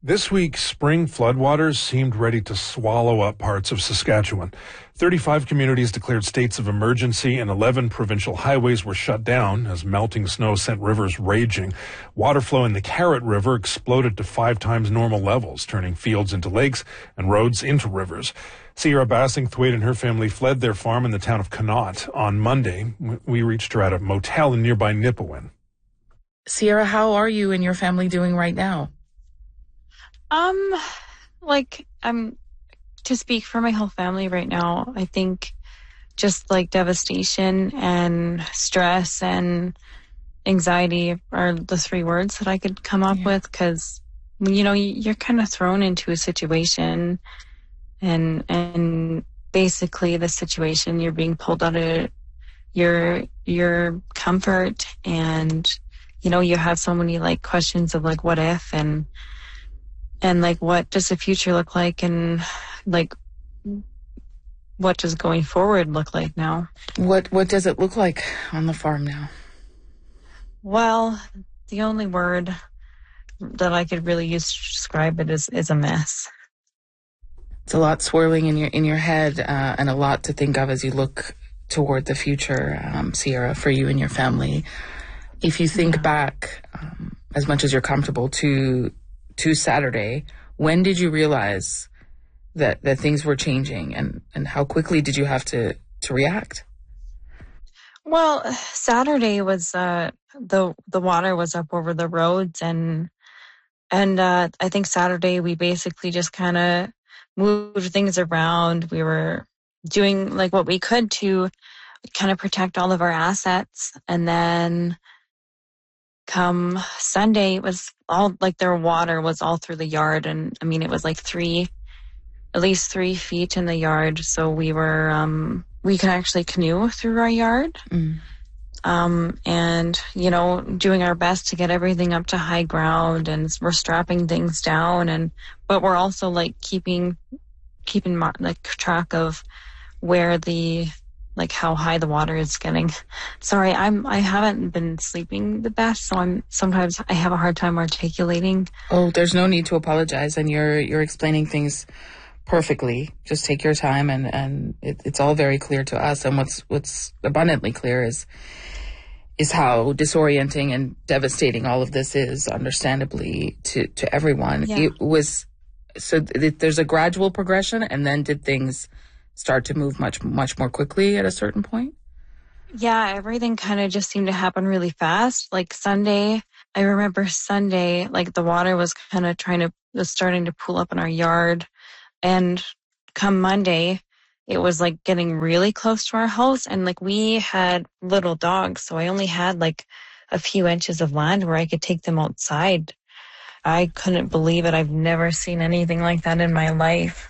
This week, spring floodwaters seemed ready to swallow up parts of Saskatchewan. 35 communities declared states of emergency and 11 provincial highways were shut down as melting snow sent rivers raging. Water flow in the Carrot River exploded to 5 times normal levels, turning fields into lakes and roads into rivers. Sierra Bassingthwaite and her family fled their farm in the town of Connaught. On Monday, we reached her at a motel in nearby Nipawin. Sierra, how are you and your family doing right now? To speak for my whole family right now, I think just like devastation and stress and anxiety are the 3 words that I could come up with, because, you're kind of thrown into a situation and basically the situation, you're being pulled out of your comfort, and, you have so many questions of what if and what does the future look like, and what does going forward look like now? What does it look like on the farm now? Well, the only word that I could really use to describe it is a mess. It's a lot swirling in your head, and a lot to think of as you look toward the future, Sierra, for you and your family. If you think back, as much as you're comfortable, to Saturday, when did you realize that things were changing, and how quickly did you have to react? Well, Saturday was the water was up over the roads, and I think Saturday we basically just kind of moved things around. We were doing what we could to kind of protect all of our assets, and then come Sunday, it was all their water was all through the yard. And I mean, it was at least 3 feet in the yard. So we were, we could actually canoe through our yard. And, doing our best to get everything up to high ground, and we're strapping things down, but we're also keeping track of where how high the water is getting. Sorry, I haven't been sleeping the best, so sometimes I have a hard time articulating. Oh, there's no need to apologize, and you're explaining things perfectly. Just take your time, and it's all very clear to us. And what's abundantly clear is how disorienting and devastating all of this is, understandably, to everyone. Yeah. It was there's a gradual progression, and then did things start to move much more quickly at a certain point? Yeah, everything kind of just seemed to happen really fast. Sunday, I remember Sunday, the water was kind of was starting to pool up in our yard. And come Monday, it was getting really close to our house. And we had little dogs, so I only had a few inches of land where I could take them outside. I couldn't believe it. I've never seen anything like that in my life.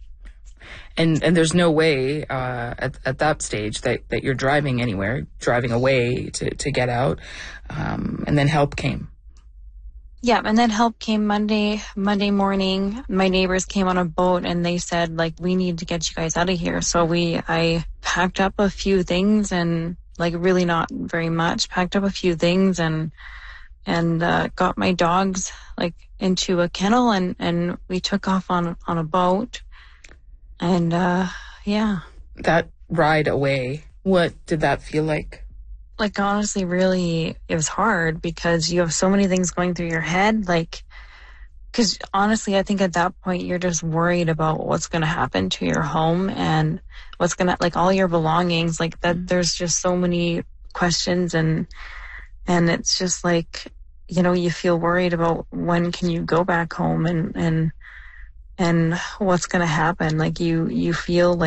And there's no way at that stage that you're driving anywhere, driving away to get out. And then help came. Yeah, and then help came Monday morning. My neighbors came on a boat, and they said, we need to get you guys out of here. So I packed up a few things, and really not very much, packed up a few things and got my dogs into a kennel, and we took off on a boat. And, yeah. That ride away, what did that feel like? Honestly, really, it was hard because you have so many things going through your head. Because honestly, I think at that point, you're just worried about what's going to happen to your home and what's going to, all your belongings, that. There's just so many questions, and it's just you feel worried about when can you go back home, and what's going to happen. You feel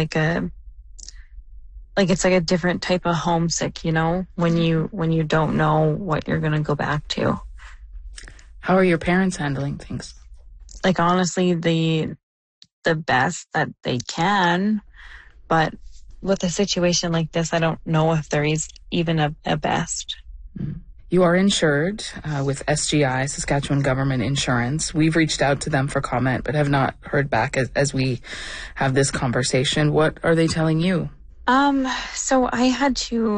it's a different type of homesick, when you don't know what you're going to go back to. How are your parents handling things? Honestly, the best that they can, but with a situation like this, I don't know if there is even a best. You are insured with SGI, Saskatchewan Government Insurance. We've reached out to them for comment, but have not heard back as we have this conversation. What are they telling you? So I had to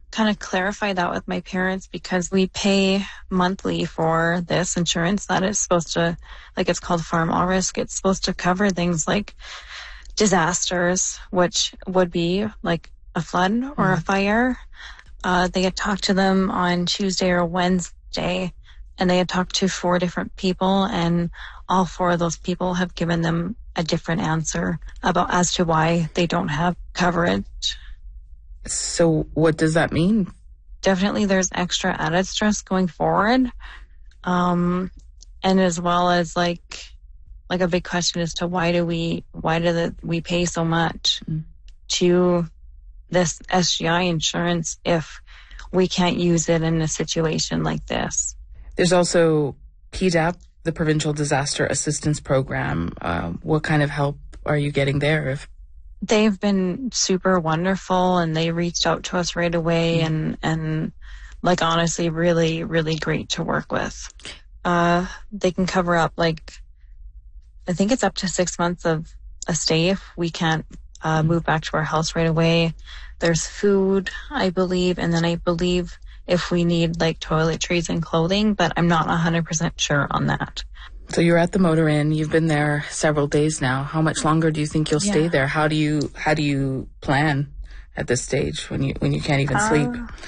kind of clarify that with my parents because we pay monthly for this insurance that is supposed to, like it's called Farm All Risk. It's supposed to cover things like disasters, which would be like a flood or a fire. They had talked to them on Tuesday or Wednesday, and they had talked to 4 different people, and all 4 of those people have given them a different answer as to why they don't have coverage. So what does that mean? Definitely there's extra added stress going forward. And as well as like a big question as to why do we pay so much to this SGI insurance if we can't use it in a situation like this. There's also PDAP, the Provincial Disaster Assistance Program. What kind of help are you getting there? They've been super wonderful, and they reached out to us right away, and like honestly, really, really great to work with. They can cover up I think it's up to 6 months of a stay if we can't move back to our house right away. There's food, I believe, and then I believe if we need toiletries and clothing, but I'm not 100% sure on that. So you're at the Motor Inn. You've been there several days now. How much longer do you think you'll stay there? How do you plan at this stage when you can't even sleep?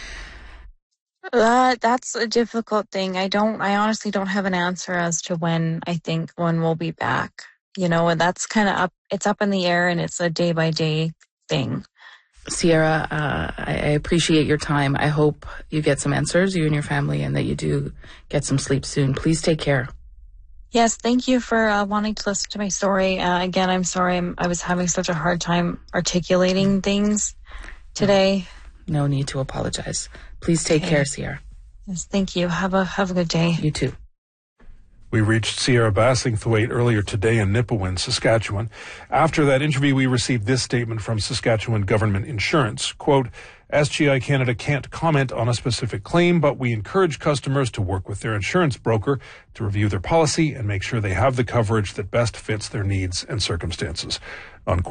That's a difficult thing. I honestly don't have an answer as to when we'll be back. And that's kind of it's up in the air, and it's a day by day thing. Sierra, I appreciate your time. I hope you get some answers, you and your family, and that you do get some sleep soon. Please take care. Yes, thank you for wanting to listen to my story. Again, I'm sorry I was having such a hard time articulating things today. No need to apologize. Please take care, Sierra. Yes, thank you. Have a good day. You too. We reached Sierra Bassingthwaite earlier today in Nipawin, Saskatchewan. After that interview, we received this statement from Saskatchewan Government Insurance. Quote, SGI Canada can't comment on a specific claim, but we encourage customers to work with their insurance broker to review their policy and make sure they have the coverage that best fits their needs and circumstances. Unquote.